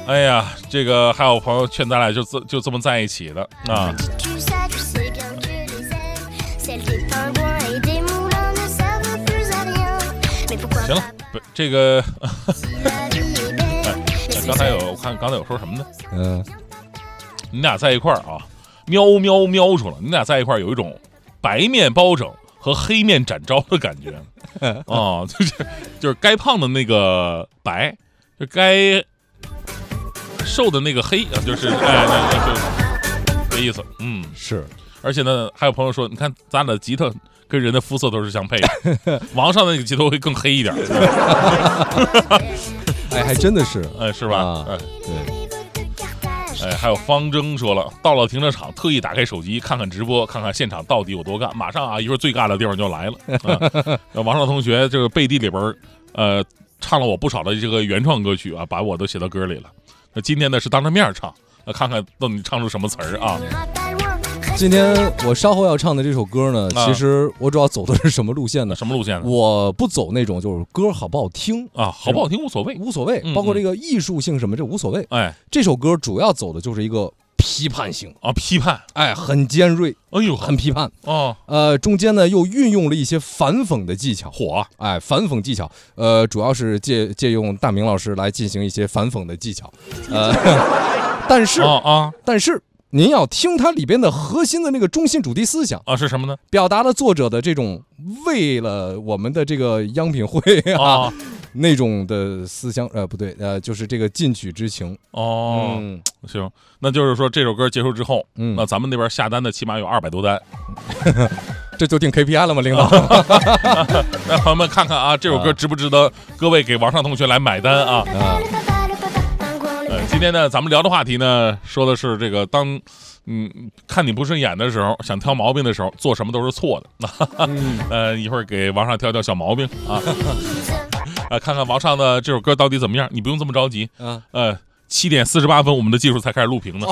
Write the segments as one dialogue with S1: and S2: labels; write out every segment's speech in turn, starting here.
S1: 哎呀，这个还有朋友劝咱俩就这么在一起的啊。行了，这个，刚才我看刚才有说什么呢？你俩在一块儿啊，瞄出了，你俩在一块儿有一种白面包拯和黑面展昭的感觉啊，就是该胖的那个白，就该瘦的那个黑啊，就是这意思。
S2: 是。
S1: 而且呢，还有朋友说，你看咱俩的吉他跟人的肤色都是相配的，王上的那个吉他会更黑一点。
S2: 哎，还真的是，
S1: 是吧？
S2: 对。
S1: 还有方征说了，到了停车场特意打开手机看看直播，看看现场到底有多尬，马上啊，一会儿最尬的地方就来了。王上同学这个背地里边唱了我不少的这个原创歌曲啊，把我都写到歌里了。那今天呢是当着面唱，看看到底唱出什么词儿啊。
S2: 今天我稍后要唱的这首歌呢，其实我主要走的是什么路线呢？
S1: 什么路线呢？
S2: 我不走那种就是歌好不好听
S1: 啊，好不好听无所谓，
S2: 包括这个艺术性什么这无所谓。这首歌主要走的就是一个批判性
S1: 啊，批判，
S2: 很尖锐，很批判
S1: 哦。
S2: 中间呢又运用了一些反讽的技巧，反讽技巧，主要是借用大明老师来进行一些反讽的技巧，但是。您要听它里边的核心的那个中心主题思想
S1: 是什么呢？
S2: 表达了作者的这种为了我们的这个央品会那种的思想，不对，就是这个进取之情。
S1: 行，那就是说这首歌结束之后，那咱们那边下单的起码有200多单，
S2: 这就定 KPI 了吗，领导？
S1: 让朋友们看看啊，这首歌值不值得各位给王上同学来买单啊？今天呢，咱们聊的话题呢，说的是这个当看你不顺眼的时候，想挑毛病的时候，做什么都是错的。一会儿给王上挑小毛病啊。看看王上的这首歌到底怎么样？你不用这么着急。7点48分，我们的技术才开始录屏呢。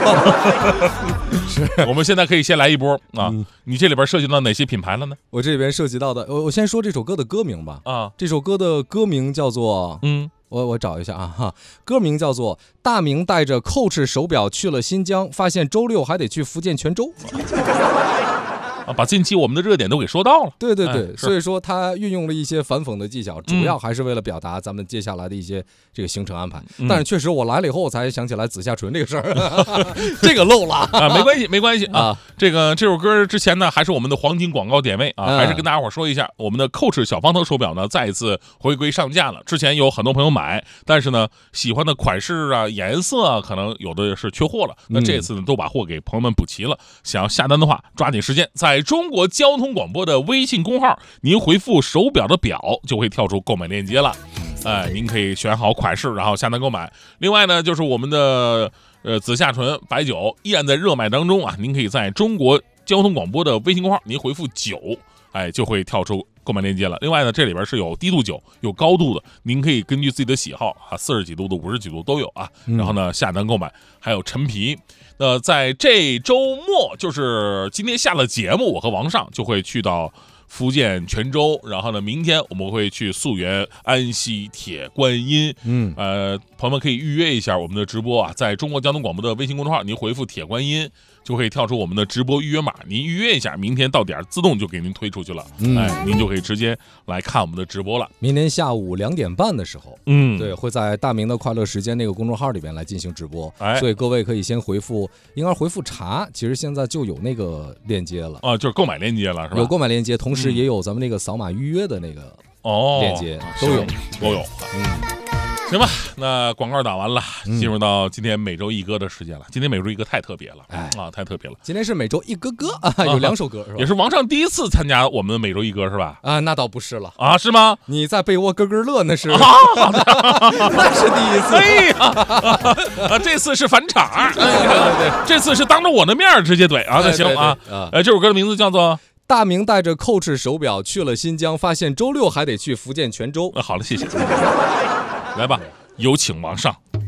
S2: 是，
S1: 我们现在可以先来一波啊！你这里边涉及到哪些品牌了呢？
S2: 我这里边涉及到的，我先说这首歌的歌名吧。这首歌的歌名叫做我找一下啊歌名叫做《大明带着 Coach 手表去了新疆，发现周6还得去福建泉州》。
S1: 把近期我们的热点都给说到了。
S2: 对，所以说他运用了一些反讽的技巧，主要还是为了表达咱们接下来的一些这个行程安排。但是确实我来了以后，我才想起来紫霞醇这个事儿，这个漏了
S1: 啊，没关系啊。这首歌之前呢，还是我们的黄金广告点位啊，还是跟大家伙说一下，我们的 Coach 小方头手表呢再一次回归上架了。之前有很多朋友买，但是呢喜欢的款式啊、颜色啊，可能有的是缺货了。那这次呢都把货给朋友们补齐了。想要下单的话，抓紧时间在中国交通广播的微信公号，您回复手表的表就会跳出购买链接了。您可以选好款式，然后下单购买。另外呢，就是我们的紫霞醇白酒依然在热卖当中啊，您可以在中国交通广播的微信公号，您回复9，就会跳出购买链接了。另外呢，这里边是有低度酒，有高度的，您可以根据自己的喜好40几度的、50几度都有啊。然后呢，下单购买。还有陈皮。在这周末，就是今天下了节目，我和王上就会去到福建泉州，然后呢，明天我们会去溯源安溪铁观音。朋友们可以预约一下我们的直播啊，在中国交通广播的微信公众号，您回复铁观音就可以跳出我们的直播预约码，您预约一下，明天到点自动就给您推出去了。您就可以直接来看我们的直播了。
S2: 明天下午2点半的时候，对，会在大明的快乐时间那个公众号里边来进行直播。所以各位可以先回复，应该回复茶，其实现在就有那个链接了
S1: 就是购买链接了，是吧？
S2: 有购买链接，同时也有咱们那个扫码预约的那个链接，都有。
S1: 行吧，那广告打完了，进入到今天每周一歌的时间了。今天每周一歌太特别了，太特别了。
S2: 今天是每周一歌有2首歌，是吧？
S1: 也是王上第一次参加我们的每周一歌，是吧？
S2: 那倒不是了
S1: 是吗？
S2: 你在被窝咯咯乐那是那是第一次。
S1: 哎呀，这次是返场，对，这次是当着我的面直接怼啊。那行啊，这首歌的名字叫做。
S2: 大明带着 Coach 手表去了新疆，发现周6还得去福建泉州。
S1: 好了，谢谢。来吧，有请王上。